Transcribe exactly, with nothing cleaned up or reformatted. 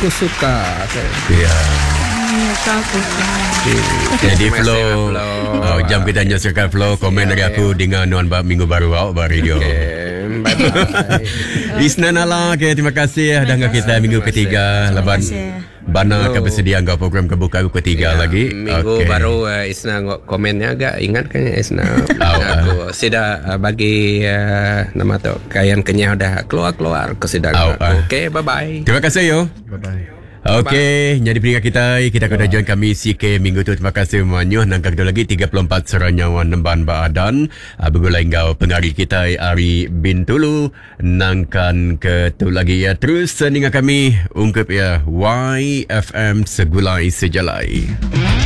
aku suka. Ya. Aku Jadi flow, oh, jam kita nyelesaikan flow. Komen dari aku dengan Nuan Bab Minggu Baru awak Bar Radio. Bye-bye. Isna Nala, okay, terima kasih dah dengan kita minggu ketiga. Laban Bana akan bersedia angkat program kebuka ketiga ya, lagi. Minggu okay. baru uh, Isna komennya agak ingat kan Isna. Oh, aku uh. sudah uh, bagi uh, nama tu kayan kenyah dah keluar-keluar ke sidang. Oh, uh. Okey, bye-bye. Terima kasih yo. Bye-bye. Okey, jadi peringkat kita kita kena join kami C K minggu tu. Terima kasih semuanya. Nangkak kita lagi tiga puluh empat seranyawan nemban baadan. Begulai engkau pengari kita Ari bin Tulu. Nangkan ke tu lagi ya. Terus dengan kami ungkap ya Y F M segulai sejalai.